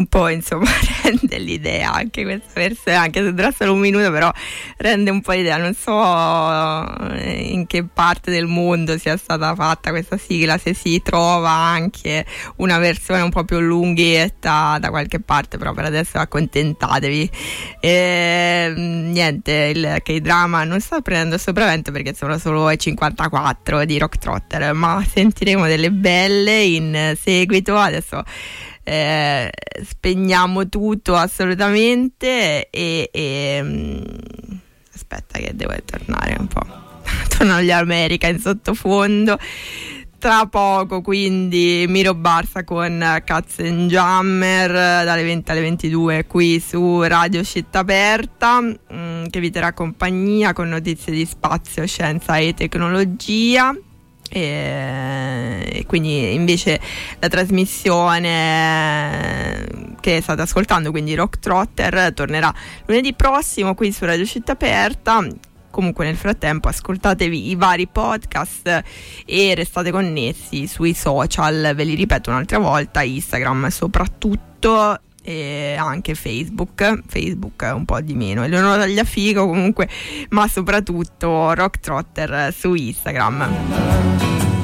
un po', insomma, rende l'idea anche questa versione, anche se dura solo un minuto, però rende un po' l'idea. Non so in che parte del mondo sia stata fatta questa sigla, se si trova anche una versione un po' più lunghetta da qualche parte, però per adesso accontentatevi. Niente, il K-drama non sta prendendo il sopravvento perché sono solo i 54 di Rock Trotter, ma sentiremo delle belle in seguito. Adesso spegniamo tutto assolutamente e aspetta che devo tornare un po'. Torno agli America in sottofondo tra poco, quindi Miro Barsa con Katzenjammer dalle 20 alle 22 qui su Radio Città Aperta, che vi terrà compagnia con notizie di spazio, scienza e tecnologia. E quindi invece la trasmissione che state ascoltando, quindi Rock Trotter, tornerà lunedì prossimo qui su Radio Città Aperta. Comunque nel frattempo ascoltatevi i vari podcast e restate connessi sui social, ve li ripeto un'altra volta, Instagram soprattutto e anche Facebook un po' di meno, Eleonora Tagliafico comunque, ma soprattutto Rock Trotter su Instagram.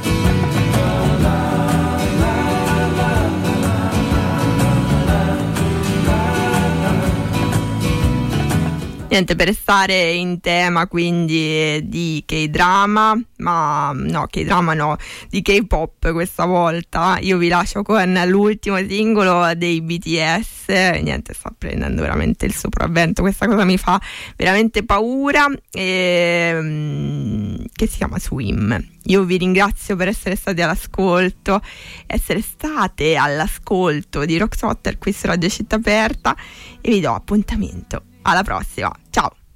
Niente, per restare in tema quindi di K-drama, ma no, K-drama no, di K-pop questa volta, io vi lascio con l'ultimo singolo dei BTS. Niente, sta prendendo veramente il sopravvento, questa cosa mi fa veramente paura, che si chiama Swim. Io vi ringrazio per essere stati all'ascolto, essere state all'ascolto di Rock Trotter qui su Radio Città Aperta, e vi do appuntamento alla prossima. Ciao!